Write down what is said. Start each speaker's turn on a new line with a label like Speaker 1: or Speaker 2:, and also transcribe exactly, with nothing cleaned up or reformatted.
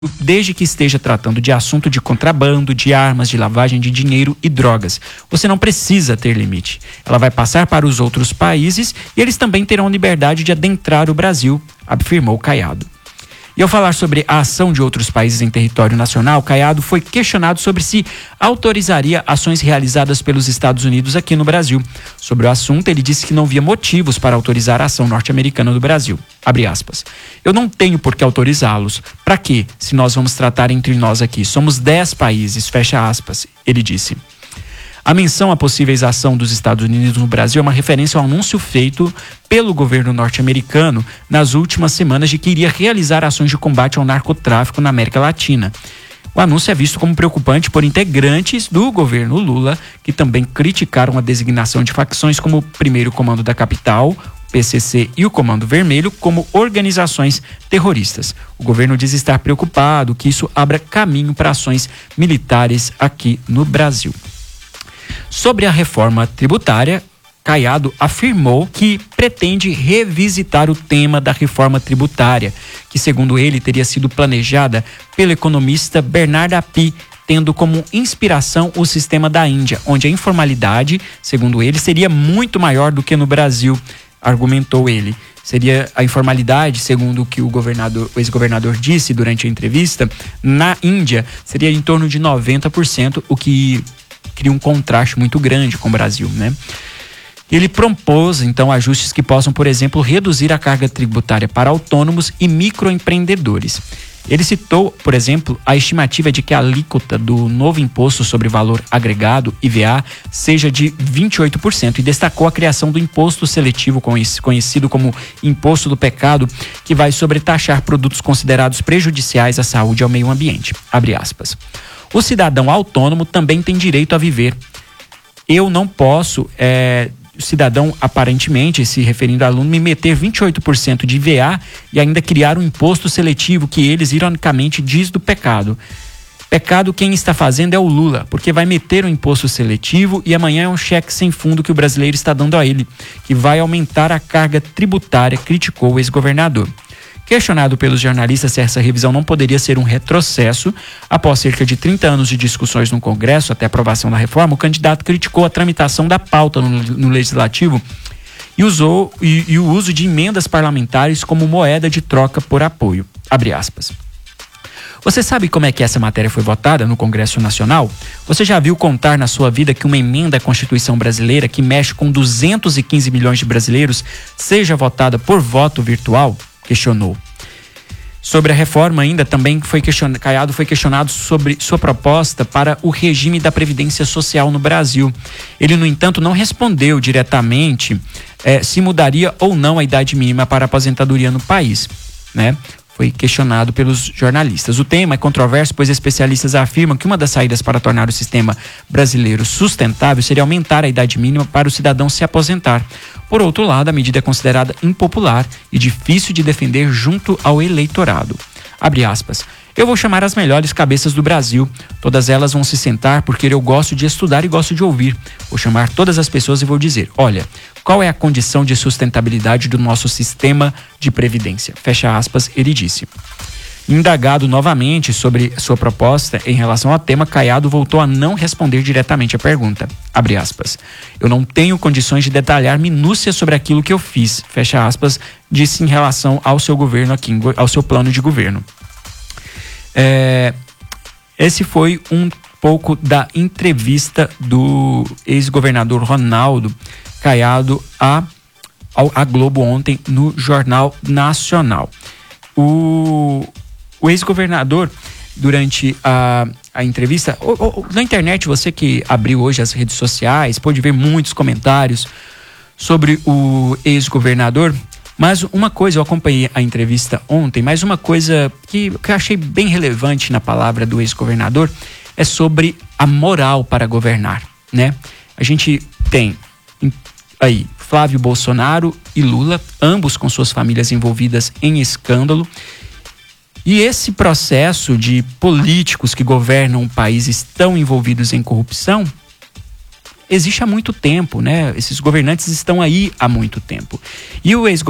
Speaker 1: desde que esteja tratando de assunto de contrabando, de armas, de lavagem de dinheiro e drogas. Você não precisa ter limite. Ela vai passar para os outros países e eles também terão liberdade de adentrar o Brasil, afirmou Caiado. E ao falar sobre a ação de outros países em território nacional, Caiado foi questionado sobre se autorizaria ações realizadas pelos Estados Unidos aqui no Brasil. Sobre o assunto, ele disse que não via motivos para autorizar a ação norte-americana do Brasil. Abre aspas. Eu não tenho por que autorizá-los. Para quê? Se nós vamos tratar entre nós aqui. Somos dez países, fecha aspas, ele disse. A menção a possíveis ação dos Estados Unidos no Brasil é uma referência ao anúncio feito pelo governo norte-americano nas últimas semanas de que iria realizar ações de combate ao narcotráfico na América Latina. O anúncio é visto como preocupante por integrantes do governo Lula, que também criticaram a designação de facções como o Primeiro Comando da Capital, o P C C e o Comando Vermelho como organizações terroristas. O governo diz estar preocupado que isso abra caminho para ações militares aqui no Brasil. Sobre a reforma tributária, Caiado afirmou que pretende revisitar o tema da reforma tributária, que segundo ele teria sido planejada pelo economista Bernard Api, tendo como inspiração o sistema da Índia, onde a informalidade, segundo ele, seria muito maior do que no Brasil, argumentou ele. Seria a informalidade, segundo o que o governador, o ex-governador disse durante a entrevista, na Índia seria em torno de noventa por cento, o que cria um contraste muito grande com o Brasil, né? Ele propôs, então, ajustes que possam, por exemplo, reduzir a carga tributária para autônomos e microempreendedores. Ele citou, por exemplo, a estimativa de que a alíquota do novo imposto sobre valor agregado, I V A, seja de vinte e oito por cento e destacou a criação do imposto seletivo, conhecido como imposto do pecado, que vai sobretaxar produtos considerados prejudiciais à saúde e ao meio ambiente. Abre aspas. O cidadão autônomo também tem direito a viver. Eu não posso, é, o cidadão, aparentemente, se referindo ao aluno, me meter vinte e oito por cento de I V A e ainda criar um imposto seletivo que eles, ironicamente, diz do pecado. Pecado quem está fazendo é o Lula, porque vai meter um imposto seletivo e amanhã é um cheque sem fundo que o brasileiro está dando a ele, que vai aumentar a carga tributária, criticou o ex-governador. Questionado pelos jornalistas se essa revisão não poderia ser um retrocesso, após cerca de trinta anos de discussões no Congresso até a aprovação da reforma, o candidato criticou a tramitação da pauta no, no Legislativo e, usou, e, e o uso de emendas parlamentares como moeda de troca por apoio. Abre aspas. Você sabe como é que essa matéria foi votada no Congresso Nacional? Você já viu contar na sua vida que uma emenda à Constituição brasileira que mexe com duzentos e quinze milhões de brasileiros seja votada por voto virtual? Questionou. Sobre a reforma ainda também foi questionado, Caiado foi questionado sobre sua proposta para o regime da Previdência Social no Brasil. Ele, no entanto, não respondeu diretamente eh, se mudaria ou não a idade mínima para a aposentadoria no país, né? Foi questionado pelos jornalistas. O tema é controverso, pois especialistas afirmam que uma das saídas para tornar o sistema brasileiro sustentável seria aumentar a idade mínima para o cidadão se aposentar. Por outro lado, a medida é considerada impopular e difícil de defender junto ao eleitorado. Abre aspas. Eu vou chamar as melhores cabeças do Brasil. Todas elas vão se sentar porque eu gosto de estudar e gosto de ouvir. Vou chamar todas as pessoas e vou dizer, olha, qual é a condição de sustentabilidade do nosso sistema de previdência? Fecha aspas, ele disse. Indagado novamente sobre sua proposta em relação ao tema, Caiado voltou a não responder diretamente a pergunta. Abre aspas. Eu não tenho condições de detalhar minúcias sobre aquilo que eu fiz. Fecha aspas, disse em relação ao seu governo aqui, ao seu plano de governo. É, esse foi um pouco da entrevista do ex-governador Ronaldo Caiado à, à Globo ontem no Jornal Nacional. O, o ex-governador, durante a, a entrevista, ou, ou, na internet, você que abriu hoje as redes sociais, pôde ver muitos comentários sobre o ex-governador. Mas uma coisa, eu acompanhei a entrevista ontem, mas uma coisa que, que eu achei bem relevante na palavra do ex-governador é sobre a moral para governar, né? A gente tem aí Flávio Bolsonaro e Lula, ambos com suas famílias envolvidas em escândalo. E esse processo de políticos que governam países tão envolvidos em corrupção existe há muito tempo, né? Esses governantes estão aí há muito tempo. E o ex